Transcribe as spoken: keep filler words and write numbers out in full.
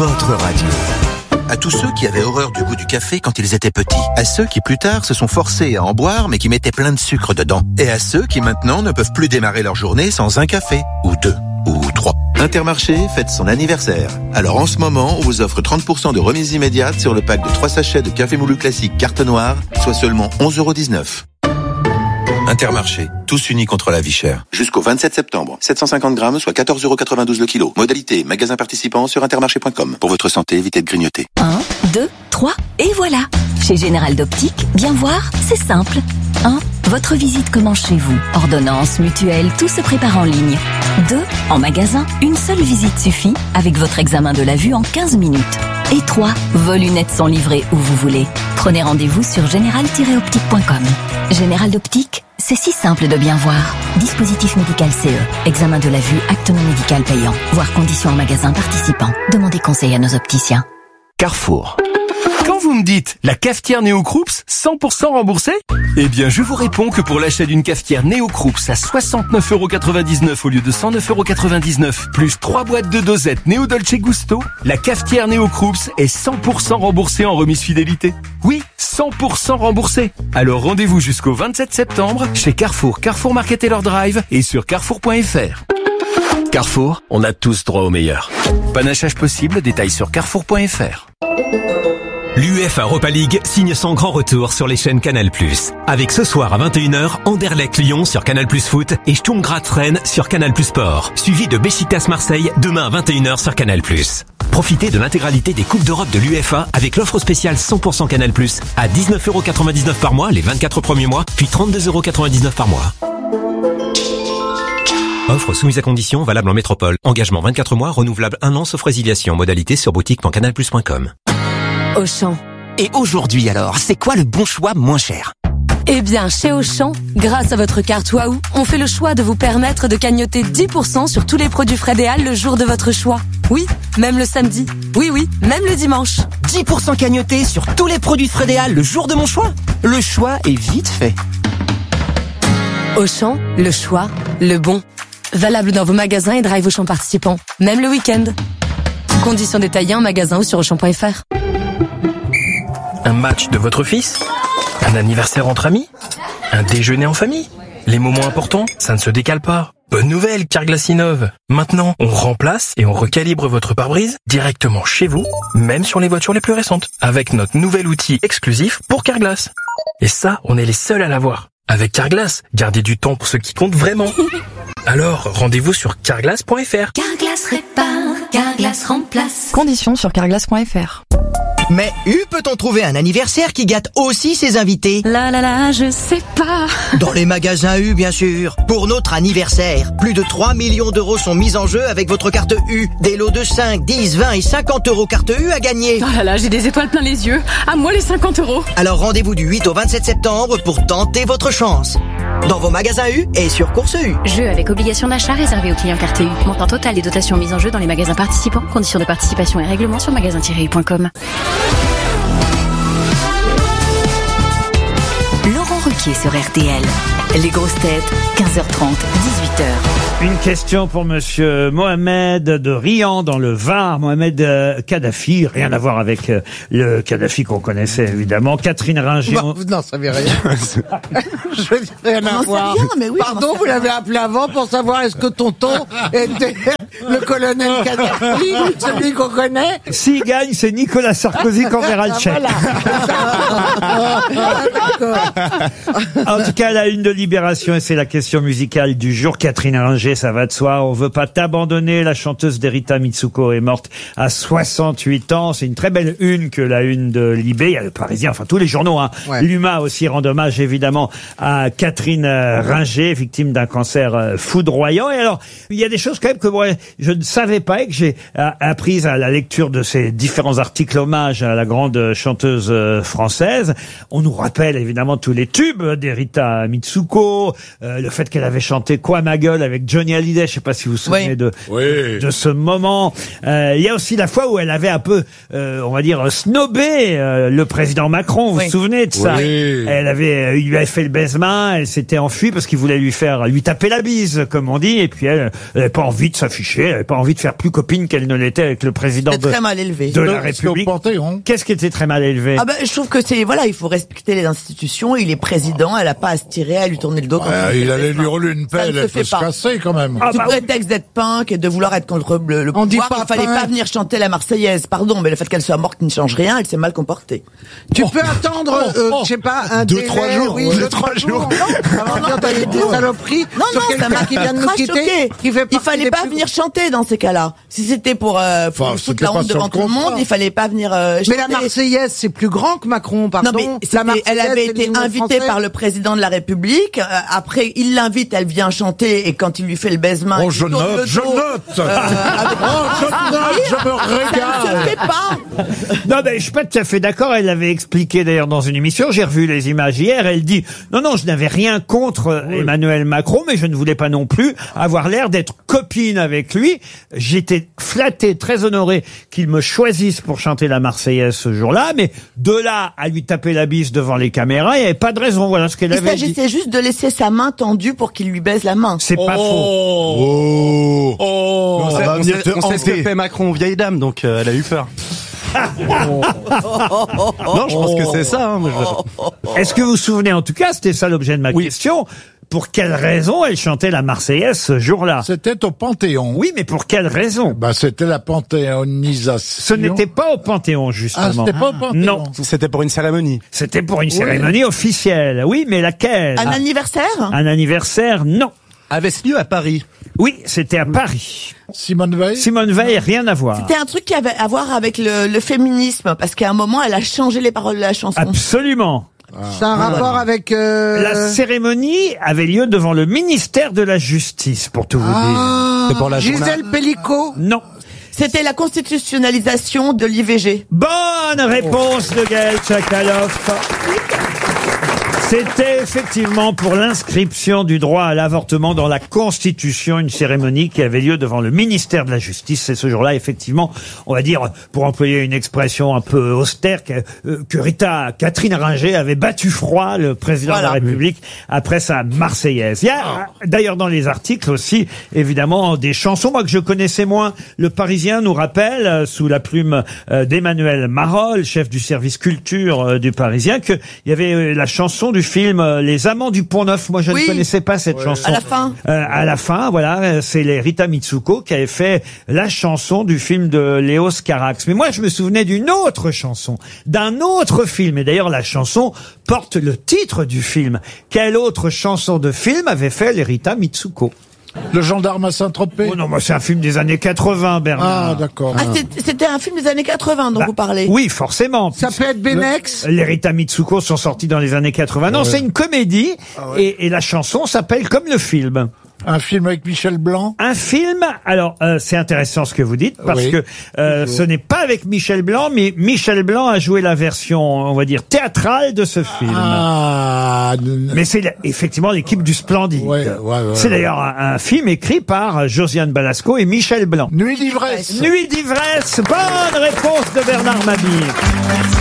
votre radio. À tous ceux qui avaient horreur du goût du café quand ils étaient petits. À ceux qui plus tard se sont forcés à en boire mais qui mettaient plein de sucre dedans. Et à ceux qui maintenant ne peuvent plus démarrer leur journée sans un café. Ou deux. Ou trois. Intermarché fête son anniversaire. Alors en ce moment, on vous offre trente pour cent de remise immédiate sur le pack de trois sachets de café moulu classique carte noire, soit seulement onze euros dix-neuf. Intermarché, tous unis contre la vie chère. Jusqu'au vingt-sept septembre, sept cent cinquante grammes, soit quatorze euros quatre-vingt-douze le kilo. Modalité, magasin participant sur intermarché point com. Pour votre santé, évitez de grignoter. un, deux, trois, et voilà. Chez Général d'Optique, bien voir, c'est simple. un. Votre visite commence chez vous. Ordonnance, mutuelle, tout se prépare en ligne. deux. En magasin, une seule visite suffit avec votre examen de la vue en quinze minutes. Et trois. Vos lunettes sont livrées où vous voulez. Prenez rendez-vous sur général tiret optique point com. Général d'Optique, c'est si simple de bien voir. Dispositif médical C E. Examen de la vue, acte non médical payant. Voir conditions en magasin participant. Demandez conseil à nos opticiens. Carrefour. Quand vous me dites la cafetière Néo Krups cent pour cent remboursée, eh bien je vous réponds que pour l'achat d'une cafetière Néo Krups à soixante-neuf euros quatre-vingt-dix-neuf au lieu de cent neuf euros quatre-vingt-dix-neuf, plus trois boîtes de dosettes Néo Dolce Gusto, la cafetière Néo Krups est cent pour cent remboursée en remise fidélité. Oui, cent pour cent remboursée. Alors rendez-vous jusqu'au vingt-sept septembre chez Carrefour, Carrefour Market Taylor Drive et sur carrefour point f r. Carrefour, on a tous droit au meilleur. Panachage possible, détails sur carrefour point f r. L'UEFA Europa League signe son grand retour sur les chaînes Canal plus. Avec ce soir à vingt et une heures, Anderlecht-Lyon sur Canal plus Foot et Sturm Graz-Rennes sur Canal plus Sport. Suivi de Beşiktaş-Marseille demain à vingt et une heures sur Canal plus. Profitez de l'intégralité des Coupes d'Europe de l'UEFA avec l'offre spéciale cent pour cent Canal plus à dix-neuf euros quatre-vingt-dix-neuf par mois les vingt-quatre premiers mois, puis trente-deux euros quatre-vingt-dix-neuf par mois. Offre soumise à conditions, valable en métropole. Engagement vingt-quatre mois, renouvelable un an sauf résiliation. Modalité sur boutique point canal plus point com. Auchan. Et aujourd'hui alors, c'est quoi le bon choix moins cher? Eh bien, chez Auchan, grâce à votre carte Waouh, on fait le choix de vous permettre de cagnotter dix pour cent sur tous les produits Frédéal le jour de votre choix. Oui, même le samedi. Oui, oui, même le dimanche. dix pour cent cagnoté sur tous les produits Frédéal le jour de mon choix? Le choix est vite fait. Auchan, le choix, le bon. Valable dans vos magasins et drive Auchan participants, même le week-end. Conditions détaillées en magasin ou sur auchan point f r. Un match de votre fils? Un anniversaire entre amis? Un déjeuner en famille? Les moments importants, ça ne se décale pas. Bonne nouvelle, Carglass innove. Maintenant, on remplace et on recalibre votre pare-brise directement chez vous, même sur les voitures les plus récentes, avec notre nouvel outil exclusif pour Carglass. Et ça, on est les seuls à l'avoir. Avec Carglass, gardez du temps pour ce qui compte vraiment. Alors, rendez-vous sur carglass point f r. Carglass répare, Carglass remplace. Conditions sur carglass point f r. Mais U peut-on trouver un anniversaire qui gâte aussi ses invités? Là là là, je sais pas. Dans les magasins U, bien sûr. Pour notre anniversaire, plus de trois millions d'euros sont mis en jeu avec votre carte U. Des lots de cinq, dix, vingt et cinquante euros carte U à gagner. Oh là là, j'ai des étoiles plein les yeux. À moi les cinquante euros. Alors rendez-vous du huit au vingt-sept septembre pour tenter votre chance. Dans vos magasins U et sur Course U. Jeu avec obligation d'achat réservé aux clients carte U. Montant total des dotations mises en jeu dans les magasins participants. Conditions de participation et règlements sur magasin tiret u point com. Laurent Ruquier sur R T L. Les grosses têtes, quinze heures trente, dix-huit heures. Une question pour monsieur Mohamed de Riant dans le Var. Mohamed euh, Kadhafi, rien à voir avec euh, le Kadhafi qu'on connaissait évidemment. Catherine Ringer. Bah, non, ça veut rien. Je veux dire, rien à voir. Bien, mais oui, pardon, vous l'avez appelé avant pour savoir est-ce que tonton était le colonel Kadhafi, celui qu'on connaît. S'il gagne, c'est Nicolas Sarkozy qu'on verra le chèque. En tout cas, la une de Libération, et c'est la question musicale du jour. Catherine Ringer, ça va de soi. On veut pas t'abandonner. La chanteuse d'Erita Mitsuko est morte à soixante-huit ans. C'est une très belle une que la une de Libé. Il y a le Parisien, enfin tous les journaux, hein. Ouais. L'Uma aussi rend hommage évidemment à Catherine Ringer, victime d'un cancer foudroyant. Et alors, il y a des choses quand même que moi, je ne savais pas et que j'ai apprises à la lecture de ces différents articles hommage à la grande chanteuse française. On nous rappelle évidemment tous les tubes d'Erita Mitsuko. Mitsuko, euh, le fait qu'elle avait chanté Quoi ma gueule avec Johnny Hallyday, je sais pas si vous vous souvenez Oui. de Oui. de ce moment. Euh, Il y a aussi la fois où elle avait un peu, euh, on va dire, snobé euh, le président Macron. Vous Oui. vous souvenez de ça? Oui. Elle avait, euh, il lui avait fait le baise-main, elle s'était enfuie parce qu'il voulait lui faire, lui taper la bise, comme on dit, et puis elle, elle avait pas envie de s'afficher, elle avait pas envie de faire plus copine qu'elle ne l'était avec le président de, très mal élevé. de la C'est au République. Qu'est-ce qui était très mal élevé? Ah ben, je trouve que c'est voilà, il faut respecter les institutions. Il est président, elle a pas à se tirer, à lui tourner le dos. Quand Ouais, il il fait allait le lui rouler une Ça ne pelle, se elle fait peut se pas. casser quand même. Sous prétexte d'être punk et de vouloir être contre le, le On dit pouvoir, pas il fallait punk. pas venir chanter la Marseillaise. Pardon, mais le fait qu'elle soit morte ne change rien. Elle s'est mal comportée. Tu peux attendre, euh, je sais pas, un Deux, délai, trois jours, oui, ouais. deux, trois jours. Avant de dire des, des saloperies Non, sur non, ça quelqu'un m'a qui vient de nous ultra quitter. choquée. Qui fait Il partie fallait des pas plus- venir chanter dans ces cas-là. Si c'était pour, euh, pour Enfin, foutre c'était la pas honte sur devant le tout le contrat. monde, il fallait pas venir euh, Mais la chanter. Marseillaise, c'est plus grand que Macron, pardon. Non, mais La c'était- Marseillaise, elle avait c'est été l'hymne invitée français. par le président de la République. Euh, après, il l'invite, elle vient chanter, et quand il lui fait le baise-main, Oh, il je lui tourne note, le je dos, note. euh, avec- Oh, je note, je me régale. Ça ne se fait pas. Non, mais je suis pas tout à fait d'accord. Elle l'avait expliqué d'ailleurs dans une émission. J'ai revu les images hier. Elle dit non, non, je n'avais rien contre euh, Emmanuel Macron, mais je ne voulais pas non plus avoir l'air d'être copine avec lui. J'étais flatté, très honoré qu'il me choisisse pour chanter la Marseillaise ce jour-là, mais de là à lui taper la bise devant les caméras, il n'y avait pas de raison. Voilà ce qu'elle Il avait dit. s'agissait juste de laisser sa main tendue pour qu'il lui baise la main. C'est pas faux. Oh. On sait, va on venir sait- te on sait ce que hanter. fait Macron aux vieilles dames, donc euh, elle a eu peur. Non, je pense que c'est ça. Hein, moi, je- Est-ce que vous vous souvenez, en tout cas, c'était ça l'objet de ma question, pour quelle raison elle chantait la Marseillaise ce jour-là? C'était au Panthéon. Oui, mais pour quelle raison? Bah, c'était la panthéonisation. Ce n'était pas au Panthéon, justement. Ah, c'était pas au Panthéon. Non. C'était pour une cérémonie. C'était pour une Oui. cérémonie officielle. Oui, mais laquelle? Un anniversaire? Un anniversaire, non. Avait-ce lieu à Paris? Oui, c'était à Paris. Simone Veil? Simone Veil, rien à voir. C'était un truc qui avait à voir avec le, le féminisme, parce qu'à un moment, elle a changé les paroles de la chanson. Absolument. C'est un rapport avec... euh, La cérémonie avait lieu devant le ministère de la Justice, pour tout vous Ah, dire. C'est pour la journée- Gisèle Pellicot. Non. C'était la constitutionnalisation de l'I V G. Bonne réponse de Gaël Tchakaloff. C'était effectivement pour l'inscription du droit à l'avortement dans la Constitution, une cérémonie qui avait lieu devant le ministère de la Justice. C'est ce jour-là, effectivement, on va dire, pour employer une expression un peu austère, que, euh, que Rita Catherine Ringer avait battu froid le président Voilà. de la République après sa Marseillaise. Il y a d'ailleurs dans les articles aussi, évidemment, des chansons, moi que je connaissais moins. Le Parisien nous rappelle, euh, sous la plume euh, d'Emmanuel Marolles, chef du service culture euh, du Parisien, qu'il y avait euh, la chanson du film euh, Les Amants du Pont-Neuf. Moi, je Oui. ne connaissais pas cette chanson. À la fin. Euh, à la fin, voilà, euh, c'est les Rita Mitsuko qui avaient fait la chanson du film de Léos Carax. Mais moi, je me souvenais d'une autre chanson, d'un autre film. Et d'ailleurs, la chanson porte le titre du film. Quelle autre chanson de film avait fait les Rita Mitsuko? Le gendarme à Saint-Tropez? Oh non, moi, c'est un film des années quatre-vingts, Bernard. Ah, d'accord. Ah, c'est- c'était un film des années quatre-vingts dont Bah, vous parlez. Oui, forcément. Ça peut être Benex. Les Rita Mitsuko sont sortis dans les années quatre-vingts. Non, Ouais. c'est une comédie. et, et la chanson s'appelle comme le film. Un film avec Michel Blanc? Un film, alors euh, c'est intéressant ce que vous dites, parce Oui. que euh, ce n'est pas avec Michel Blanc, mais Michel Blanc a joué la version, on va dire, théâtrale de ce film. Ah, Mais c'est la- effectivement l'équipe du Splendide. Ouais, ouais, ouais, c'est ouais. d'ailleurs un, un film écrit par Josiane Balasco et Michel Blanc. Nuit d'ivresse. Nuit d'ivresse, bonne réponse de Bernard Mabille.